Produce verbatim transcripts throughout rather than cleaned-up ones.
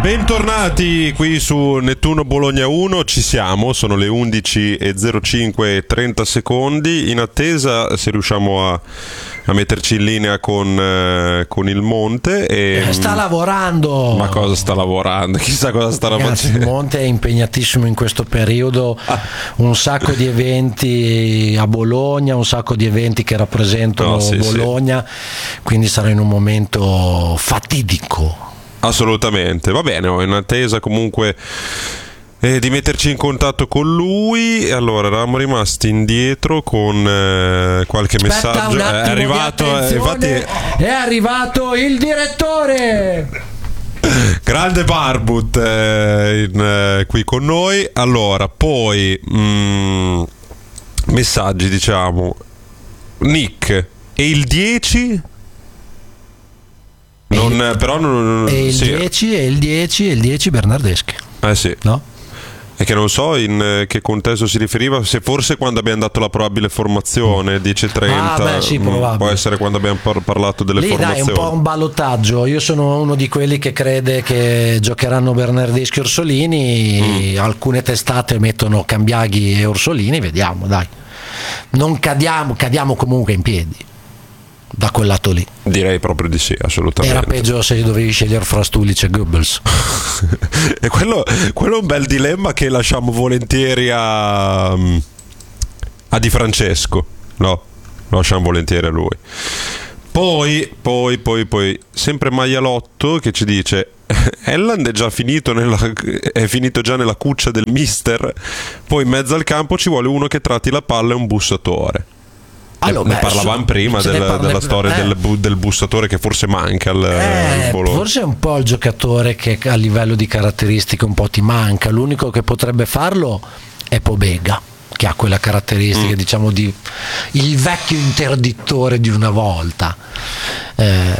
Bentornati qui su Nettuno Bologna uno, ci siamo, sono le undici e zero cinque e trenta secondi, in attesa se riusciamo a, a metterci in linea con, eh, con il Monte. E, sta lavorando! Ma cosa sta lavorando? Chissà cosa sta Ragazzi, facendo. Il Monte è impegnatissimo in questo periodo, un sacco di eventi a Bologna, un sacco di eventi che rappresentano No, sì, Bologna, sì. Quindi sarà in un momento fatidico. Assolutamente, va bene, ho in attesa comunque eh, di metterci in contatto con lui. Allora, eravamo rimasti indietro con eh, qualche Aspetta messaggio. un attimo, è arrivato, di eh, infatti è arrivato il direttore. Grande Barbut eh, in, eh, qui con noi. Allora, poi mh, messaggi, diciamo. Nick, e il dieci? Non, e, però non, e il sì. dieci e il dieci e il dieci Bernardeschi. Eh sì. No? È che non so in che contesto si riferiva, se forse quando abbiamo dato la probabile formazione dieci e trenta, ah, beh, sì, mh, può essere quando abbiamo par- parlato delle lì, formazioni. dai, è un po' un ballottaggio. Io sono uno di quelli che crede che giocheranno Bernardeschi e Orsolini, mm. alcune testate mettono Cambiaghi e Orsolini, vediamo, dai. Non cadiamo, cadiamo comunque in piedi da quel lato lì. Direi proprio di sì, assolutamente. Era peggio se dovevi scegliere fra Stulic e Goebbels. E quello, quello è un bel dilemma che lasciamo volentieri a, a Di Francesco, no? Lo lasciamo volentieri a lui. Poi, poi, poi, poi, sempre Maialotto che ci dice: Elland è già finito nella, è finito già nella cuccia del mister, poi in mezzo al campo ci vuole uno che tratti la palla e un bussatore. Allora, ne beh, parlavamo so, prima del, parla, della storia eh, del, bu, del bussatore che forse manca al, eh, al Bologna. Forse è un po' il giocatore che a livello di caratteristiche un po' ti manca. L'unico che potrebbe farlo è Pobega, che ha quella caratteristica, mm. diciamo, di il vecchio interdittore di una volta. Eh,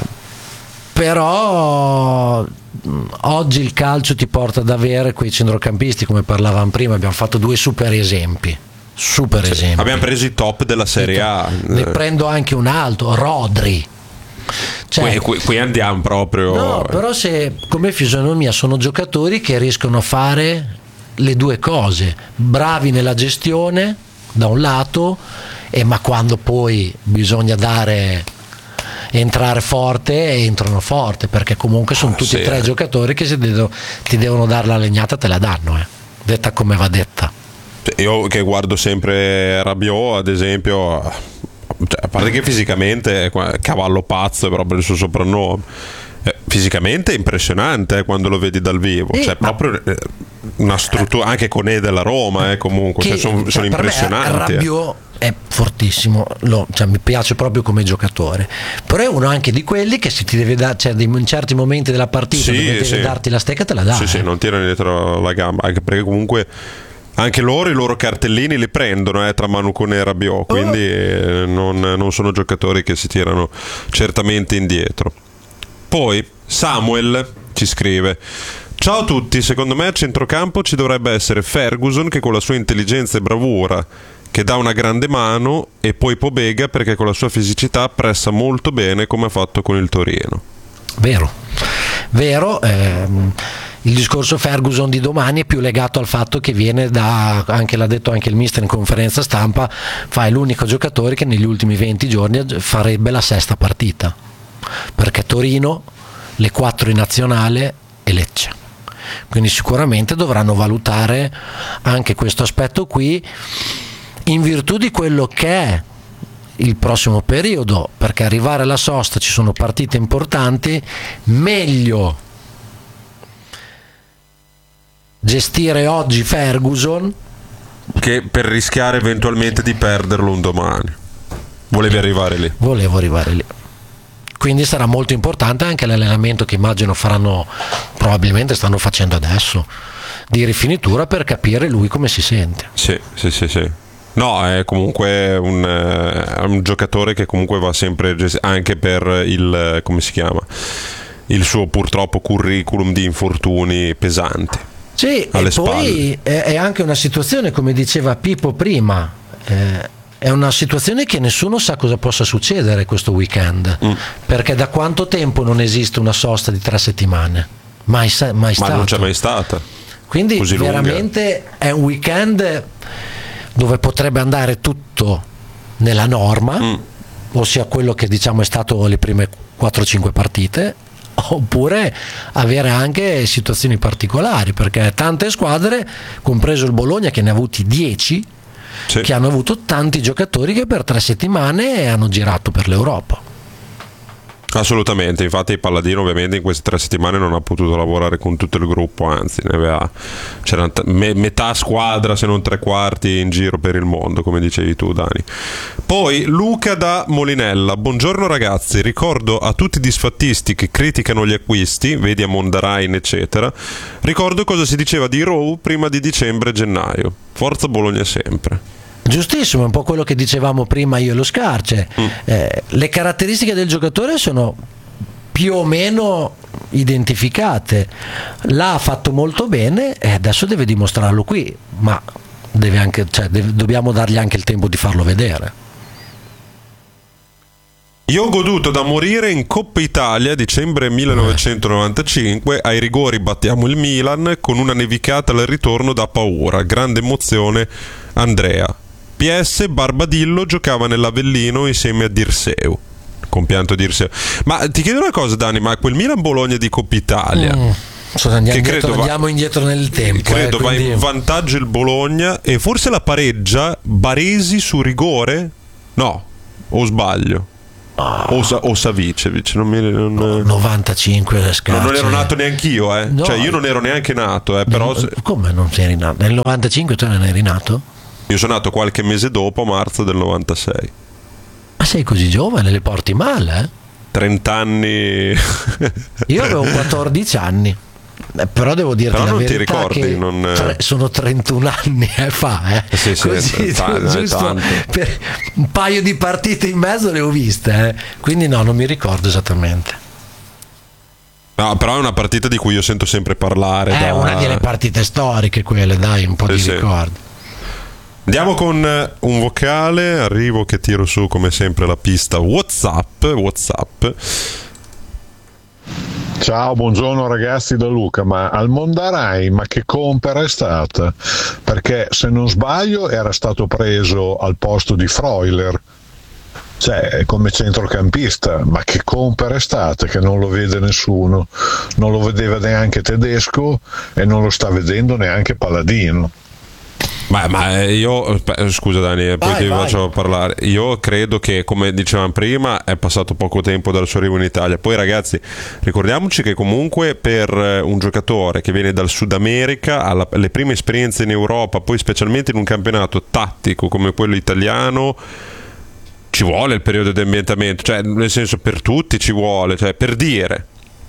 però oggi il calcio ti porta ad avere quei centrocampisti, come parlavamo prima. Abbiamo fatto due super esempi. Super sì, esempio. Abbiamo preso i top della Serie A. Ne prendo anche un altro, Rodri. Cioè, qui, qui, qui andiamo proprio. No, però se come fisionomia sono giocatori che riescono a fare le due cose, bravi nella gestione da un lato, e ma quando poi bisogna dare entrare forte entrano forte, perché comunque sono tutti e sì, tre eh. giocatori che se devo, ti devono dare la legnata te la danno, eh. Detta come va detta. Io che guardo sempre Rabiot, ad esempio, cioè, a parte che fisicamente è cavallo pazzo, è proprio il suo soprannome. Eh, fisicamente è impressionante eh, quando lo vedi dal vivo, eh, cioè proprio eh, una struttura, anche con E della Roma, eh, comunque che, cioè, sono, sono per impressionanti. Me, Rabiot eh. è fortissimo, lo, cioè, mi piace proprio come giocatore, però è uno anche di quelli che se ti deve dare, cioè, in certi momenti della partita sì, deve sì. darti la stecca, te la dà. Sì, eh. sì, non tirano dietro la gamba, anche perché comunque anche loro i loro cartellini li prendono eh, tra Manucone e Rabiot, quindi eh, non, non sono giocatori che si tirano certamente indietro. Poi Samuel ci scrive: ciao a tutti, secondo me a centrocampo ci dovrebbe essere Ferguson, che con la sua intelligenza e bravura che dà una grande mano, e poi Pobega, perché con la sua fisicità pressa molto bene come ha fatto con il Torino. Vero, vero. ehm, il discorso Ferguson di domani è più legato al fatto che viene da, anche l'ha detto anche il mister in conferenza stampa, fa è l'unico giocatore che negli ultimi venti giorni farebbe la sesta partita, perché Torino, le quattro in nazionale e Lecce, quindi sicuramente dovranno valutare anche questo aspetto qui in virtù di quello che è il prossimo periodo, perché arrivare alla sosta ci sono partite importanti, meglio gestire oggi Ferguson che per rischiare eventualmente di perderlo un domani. Volevi arrivare lì? Volevo arrivare lì. Quindi sarà molto importante anche l'allenamento che immagino faranno, probabilmente stanno facendo adesso, di rifinitura, per capire lui come si sente. Sì, sì, sì, sì. No, è comunque un, è un giocatore che comunque va sempre gest- anche per il, come si chiama, il suo purtroppo curriculum di infortuni pesanti. Sì, e poi è, è anche una situazione, come diceva Pippo prima, eh, è una situazione che nessuno sa cosa possa succedere questo weekend, mm. perché da quanto tempo non esiste una sosta di tre settimane? mai, mai ma stato. non c'è mai stata. Quindi così veramente lunga. È un weekend dove potrebbe andare tutto nella norma, mm. ossia quello che diciamo è stato le prime quattro cinque partite, oppure avere anche situazioni particolari, perché tante squadre, compreso il Bologna che ne ha avuti dieci, sì. che hanno avuto tanti giocatori che per tre settimane hanno girato per l'Europa. Assolutamente, infatti il Palladino ovviamente in queste tre settimane non ha potuto lavorare con tutto il gruppo, anzi ne aveva, c'era me, metà squadra se non tre quarti in giro per il mondo, come dicevi tu Dani. Poi Luca da Molinella: buongiorno ragazzi, ricordo a tutti i disfattisti che criticano gli acquisti, vedi a Mondarain eccetera, ricordo cosa si diceva di Rowe prima di dicembre e gennaio, forza Bologna sempre. Giustissimo, è un po' quello che dicevamo prima io e lo Scarce. Mm. Eh, le caratteristiche del giocatore sono più o meno identificate. L'ha fatto molto bene e adesso deve dimostrarlo qui, ma deve anche, cioè, deve, dobbiamo dargli anche il tempo di farlo vedere. Io ho goduto da morire in Coppa Italia dicembre millenovecentonovantacinque, ai rigori battiamo il Milan con una nevicata al ritorno da paura, grande emozione. Andrea. P S Barbadillo giocava nell'Avellino insieme a Dirseu, compianto Dirseu. Ma ti chiedo una cosa Dani, ma quel Milan Bologna di Coppa Italia mm. Insomma, andiamo, che indietro, credo andiamo va, indietro nel tempo credo eh, va quindi... in vantaggio il Bologna e forse la pareggia Baresi su rigore? No, o sbaglio? Oh. O, Sa- o Savicevic non mi, non... novantacinque scarse. Non ero nato neanch'io eh. no. Cioè io non ero neanche nato eh, però se... come non sei nato? Nel novantacinque tu non eri nato? Io sono nato qualche mese dopo, marzo del novantasei. Ma sei così giovane, le porti male eh? trenta anni. Io avevo quattordici anni. Eh, però devo dirti però la non verità ti ricordi, che non... tre, sono trentuno anni eh, fa eh. Sì, sì, così t- giusto per un paio di partite in mezzo le ho viste eh. Quindi no, non mi ricordo esattamente. No, però è una partita di cui io sento sempre parlare. È da... una delle partite storiche quelle, dai, un po' sì, di sì. ricordi. Andiamo con un vocale, arrivo che tiro su come sempre la pista WhatsApp, WhatsApp. Ciao, buongiorno ragazzi da Luca, ma al Mondarain ma che compera è stata? Perché se non sbaglio era stato preso al posto di Freuler, cioè come centrocampista, ma che compera è stata che non lo vede nessuno, non lo vedeva neanche Tedesco e non lo sta vedendo neanche Palladino. Ma, ma io, scusa Dani, poi vai, ti vai. faccio parlare. Io credo che, come dicevamo prima, è passato poco tempo dal suo arrivo in Italia. Poi ragazzi, ricordiamoci che comunque per un giocatore che viene dal Sud America, ha le prime esperienze in Europa, poi specialmente in un campionato tattico come quello italiano, ci vuole il periodo di ambientamento, cioè nel senso per tutti ci vuole, cioè per dire.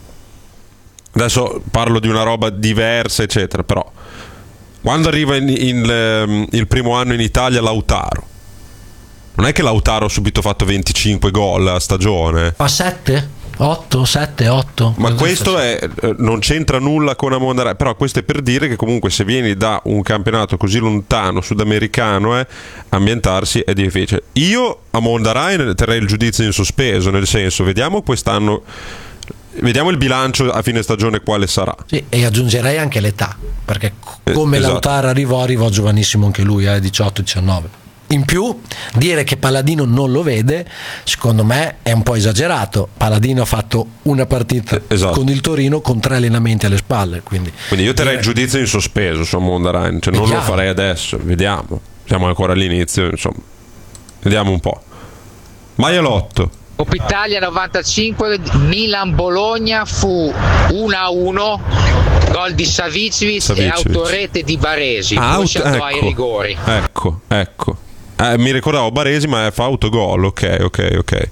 Adesso parlo di una roba diversa eccetera, però quando arriva in, in, in, il primo anno in Italia Lautaro, non è che Lautaro ha subito fatto venticinque gol a stagione, a sette, otto, sette, otto. Ma questo è, non c'entra nulla con Amondarain, però questo è per dire che comunque se vieni da un campionato così lontano, sudamericano, eh, ambientarsi è difficile. Io a Amondarain terrei il giudizio in sospeso, nel senso, vediamo quest'anno, vediamo il bilancio a fine stagione quale sarà. Sì, e aggiungerei anche l'età, perché come eh, esatto. Lautaro arrivò, arrivò giovanissimo anche lui, eh, diciotto diciannove. In più, dire che Palladino non lo vede, secondo me è un po' esagerato. Palladino ha fatto una partita esatto. con il Torino con tre allenamenti alle spalle. Quindi, quindi io terrei il giudizio in sospeso su Amondarain, cioè non lo farei adesso, vediamo. Siamo ancora all'inizio, insomma. Vediamo un po'. Maialotto. Coppa Italia novantacinque, Milan-Bologna fu uno a uno, gol di Savicevic, Savicevic. E autorete di Baresi, ah, poi si andò ecco, ai rigori. Ecco, ecco. Eh, mi ricordavo Baresi, ma fa autogol, ok, ok, ok.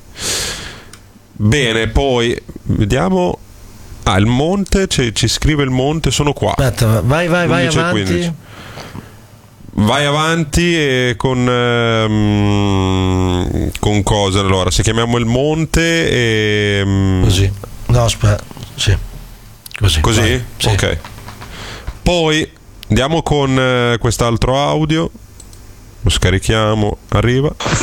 Bene, poi vediamo. Ah, il Monte, ci, ci scrive il Monte, sono qua. Aspetta, vai, vai, vai avanti. quindici. Vai avanti e con um, con cosa allora? Se chiamiamo il Monte e um... così. No, aspetta, sì. Così. Così? Vai, sì. Ok. Poi andiamo con uh, quest'altro audio. Lo scarichiamo, arriva.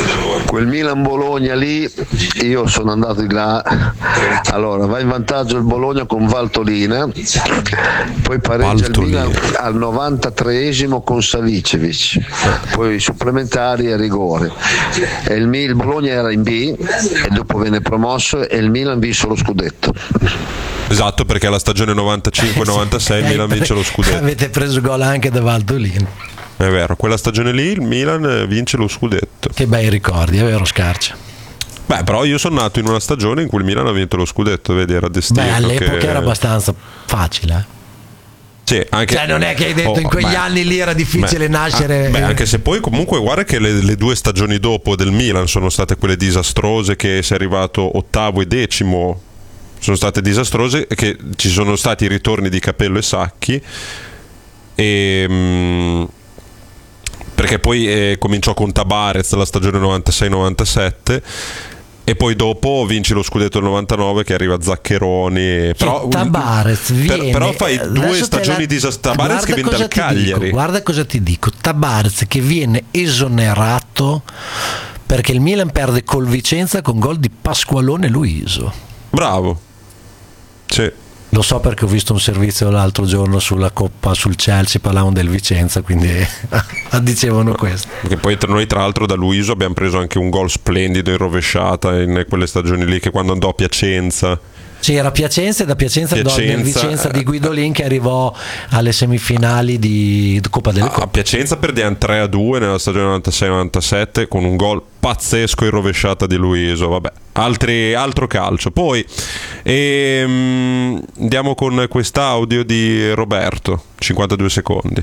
quel Milan-Bologna lì, io sono andato di là, allora va in vantaggio il Bologna con Valtolina, poi pareggia il Milan al novantatreesimo con Savicevic, poi supplementari e rigore, e il, il Bologna era in B e dopo venne promosso e il Milan vinse lo scudetto. Esatto, perché la stagione novantacinque novantasei il Milan vince lo scudetto. Avete preso gol anche da Valtolino. È vero, quella stagione lì il Milan vince lo scudetto. Che bei ricordi, è vero Scarcia? Beh, però io sono nato in una stagione in cui il Milan ha vinto lo scudetto, vedi, era destino. Beh, all'epoca che... era abbastanza facile, eh? Sì, anche... Cioè non è che hai detto oh, in quegli beh, anni lì era difficile beh, nascere. Ah, beh, anche se poi comunque guarda che le, le due stagioni dopo del Milan sono state quelle disastrose, che sei arrivato ottavo e decimo, sono state disastrose, che ci sono stati i ritorni di Capello e Sacchi e... Mh, perché poi eh, cominciò con Tabarez la stagione novantasei novantasette e poi dopo vinci lo scudetto del novantanove che arriva Zaccheroni, però, Tabarez viene, per, però fai due stagioni di Tabarez che viene dal Cagliari. Dico, guarda cosa ti dico, Tabarez che viene esonerato perché il Milan perde col Vicenza con gol di Pasqualone Luiso. Bravo, sì. Lo so perché ho visto un servizio l'altro giorno sulla Coppa, sul Chelsea, parlavano del Vicenza, quindi dicevano questo. Perché poi tra noi tra l'altro da Luiso abbiamo preso anche un gol splendido in rovesciata in quelle stagioni lì, che quando andò a Piacenza. Sì, era Piacenza e da Piacenza, Piacenza andò nel Vicenza di Guidolin che arrivò alle semifinali di Coppa delle Coppe. A Piacenza perdiamo tre a due nella stagione novantasei novantasette con un gol pazzesco in rovesciata di Luiso, vabbè. Altri, altro calcio. Poi ehm, andiamo con quest'audio di Roberto, cinquantadue secondi.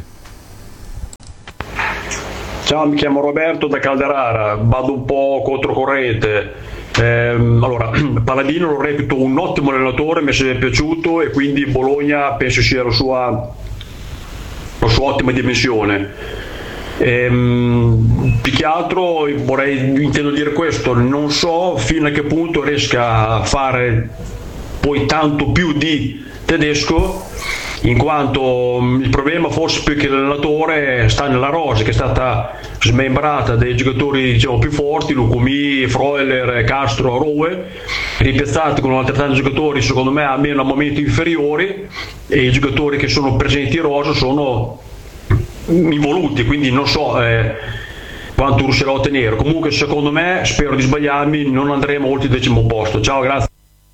Ciao, mi chiamo Roberto da Calderara, vado un po' controcorrente. Eh, allora, Paladino lo reputo un ottimo allenatore, mi è piaciuto e quindi Bologna penso sia la sua, la sua ottima dimensione. Ehm, più che altro vorrei, intendo dire questo, non so fino a che punto riesca a fare poi tanto più di Tedesco, in quanto il problema forse più che l'allenatore sta nella rosa che è stata smembrata dai giocatori diciamo più forti, Lucumi, Freuler, Castro, Rowe, ripiazzati con altrettanti giocatori secondo me almeno a momenti inferiori, e i giocatori che sono presenti in rosa sono involuti, quindi non so eh, quanto riuscirò a ottenere. Comunque secondo me, spero di sbagliarmi, non andremo oltre il decimo posto. Ciao, grazie.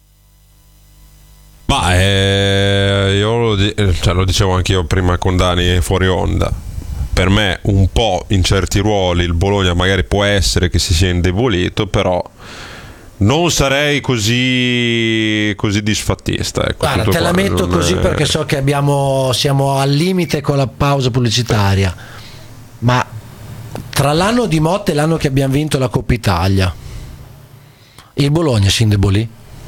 Ma eh, io lo, di- cioè, lo dicevo anche io prima con Dani fuori onda, per me un po' in certi ruoli il Bologna magari può essere che si sia indebolito, però non sarei così così disfattista, ecco. Guarda, te la metto così è... perché so che abbiamo, siamo al limite con la pausa pubblicitaria, ma tra l'anno di Motta e l'anno che abbiamo vinto la Coppa Italia il Bologna si indebolì?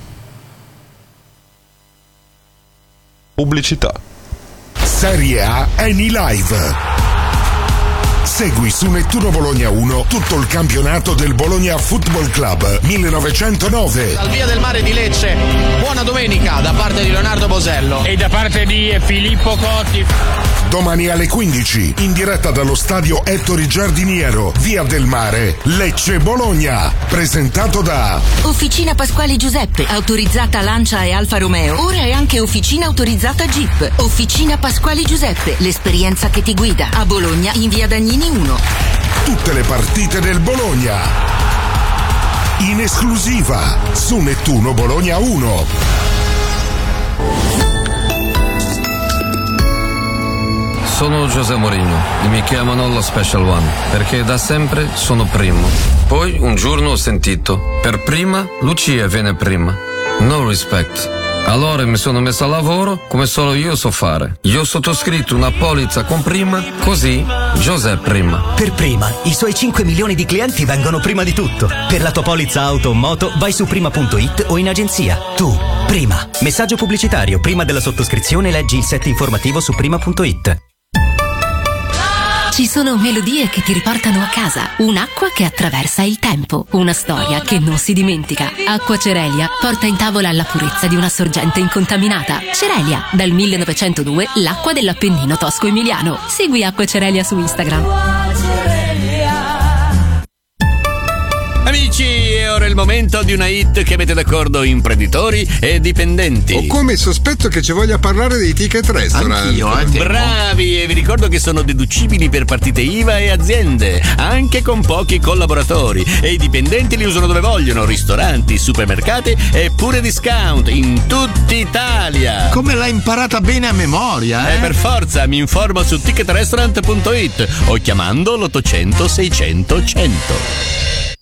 Pubblicità. Serie A Eni Live. Segui su Nettuno Bologna uno tutto il campionato del Bologna Football Club millenovecentonove. Dal Via del Mare di Lecce, buona domenica da parte di Leonardo Bosello e da parte di Filippo Cotti. Domani alle quindici, in diretta dallo stadio Ettore Giardiniero, Via del Mare, Lecce Bologna. Presentato da Officina Pasquale Giuseppe, autorizzata Lancia e Alfa Romeo. Ora è anche officina autorizzata Jeep. Officina Pasquale Giuseppe, l'esperienza che ti guida. A Bologna, in Via Dagnini uno. Tutte le partite del Bologna in esclusiva su Nettuno Bologna uno. Sono José Mourinho e mi chiamano lo Special One perché da sempre sono primo. Poi un giorno ho sentito: per prima Lucia viene prima. No respect. Allora mi sono messo a lavoro come solo io so fare. Io ho sottoscritto una polizza con prima, così José prima. Per prima, i suoi cinque milioni di clienti vengono prima di tutto. Per la tua polizza auto o moto vai su prima punto it o in agenzia. Tu, prima. Messaggio pubblicitario. Prima della sottoscrizione leggi il set informativo su prima punto it. Ci sono melodie che ti riportano a casa, un'acqua che attraversa il tempo, una storia che non si dimentica. Acqua Cerelia porta in tavola la purezza di una sorgente incontaminata. Cerelia, dal millenovecentodue l'acqua dell'Appennino tosco-emiliano. Segui Acqua Cerelia su Instagram. ora è il momento di una hit che mette d'accordo imprenditori e dipendenti. Ho come sospetto che ci voglia parlare dei ticket restaurant. Anch'io, eh, bravi, e vi ricordo che sono deducibili per partite I V A e aziende, anche con pochi collaboratori. E i dipendenti li usano dove vogliono: ristoranti, supermercati e pure discount in tutta Italia. Come l'hai imparata bene a memoria, eh? Eh, per forza, mi informo su ticket restaurant punto it o chiamando l'ottocento seicento cento.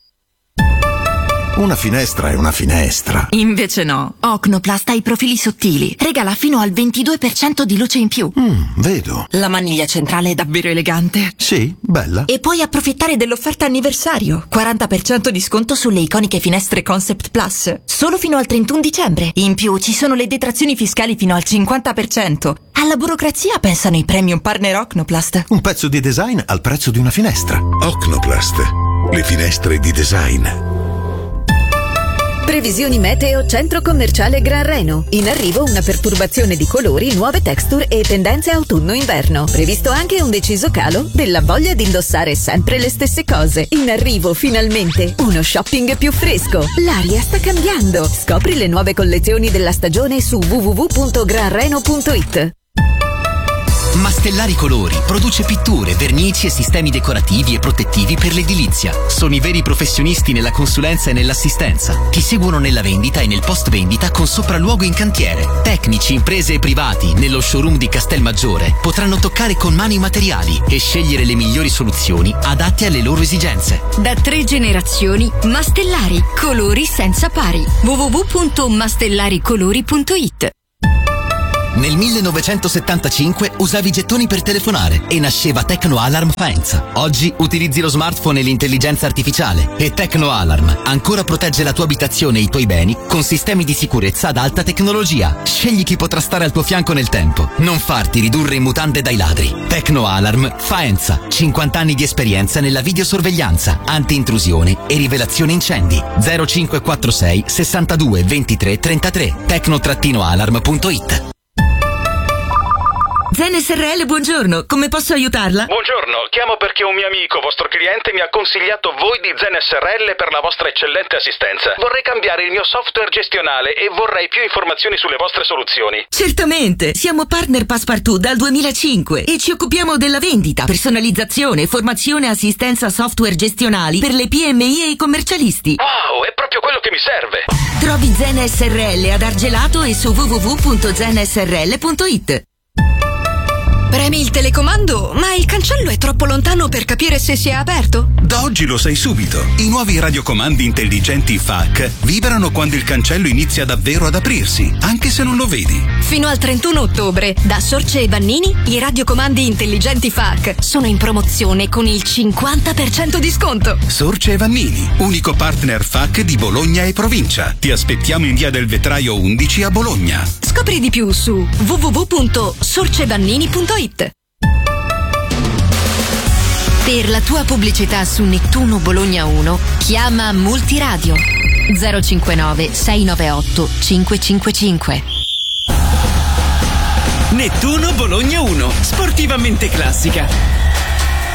Una finestra è una finestra. Invece no. Ocnoplast ha i profili sottili. Regala fino al ventidue per cento di luce in più. Mm, vedo. La maniglia centrale è davvero elegante. Sì, bella. E puoi approfittare dell'offerta anniversario. quaranta per cento di sconto sulle iconiche finestre Concept Plus. Solo fino al trentuno dicembre. In più ci sono le detrazioni fiscali fino al cinquanta per cento. Alla burocrazia pensano i premium partner Ocnoplast. Un pezzo di design al prezzo di una finestra. Ocnoplast. Le finestre di design. Previsioni meteo Centro Commerciale Gran Reno. In arrivo una perturbazione di colori, nuove texture e tendenze autunno-inverno. Previsto anche un deciso calo della voglia di indossare sempre le stesse cose. In arrivo finalmente uno shopping più fresco. L'aria sta cambiando. Scopri le nuove collezioni della stagione su w w w punto gran reno punto it. Mastellari Colori produce pitture, vernici e sistemi decorativi e protettivi per l'edilizia. Sono i veri professionisti nella consulenza e nell'assistenza. Ti seguono nella vendita e nel post vendita con sopralluogo in cantiere. Tecnici, imprese e privati nello showroom di Castelmaggiore potranno toccare con mano i materiali e scegliere le migliori soluzioni adatte alle loro esigenze. Da tre generazioni, Mastellari Colori senza pari. w w w punto mastellari colori punto it. Nel millenovecentosettantacinque usavi i gettoni per telefonare e nasceva Tecno Alarm Faenza. Oggi utilizzi lo smartphone e l'intelligenza artificiale e Tecno Alarm ancora protegge la tua abitazione e i tuoi beni con sistemi di sicurezza ad alta tecnologia. Scegli chi potrà stare al tuo fianco nel tempo. Non farti ridurre in mutande dai ladri. Tecno Alarm Faenza. cinquanta anni di esperienza nella videosorveglianza, anti-intrusione e rivelazione incendi. zero cinque quattro sei sessantadue ventitré trentatré. tecno alarm punto it. Zen S R L, buongiorno, come posso aiutarla? Buongiorno, chiamo perché un mio amico, vostro cliente, mi ha consigliato voi di Zen S R L per la vostra eccellente assistenza. Vorrei cambiare il mio software gestionale e vorrei più informazioni sulle vostre soluzioni. Certamente, siamo partner Passepartout dal duemilacinque e ci occupiamo della vendita, personalizzazione, formazione e assistenza software gestionali per le P M I e i commercialisti. Wow, è proprio quello che mi serve. Trovi Zen S R L ad Argelato e su w w w punto zen s r l punto it. Premi il telecomando, ma il cancello è troppo lontano per capire se si è aperto? Da oggi lo sai subito. I nuovi radiocomandi intelligenti F A C vibrano quando il cancello inizia davvero ad aprirsi, anche se non lo vedi. Fino al trentuno ottobre, da Sorce e Vannini, i radiocomandi intelligenti F A C sono in promozione con il cinquanta per cento di sconto. Sorce e Vannini, unico partner F A C di Bologna e provincia. Ti aspettiamo in via del Vetraio undici a Bologna. Scopri di più su w w w punto sorce vannini punto it. Per la tua pubblicità su Nettuno Bologna uno, chiama Multiradio zero cinquantanove sei novantaotto cinquecentocinquantacinque. Nettuno Bologna uno, sportivamente classica.